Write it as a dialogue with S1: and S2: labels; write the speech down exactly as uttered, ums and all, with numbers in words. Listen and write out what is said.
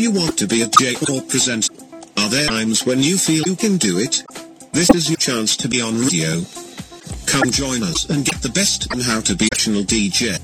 S1: You want to be a D J or presenter? Are there times when you feel you can do it? This is your chance to be on radio. Come join us and get the best on how to be a professional D J.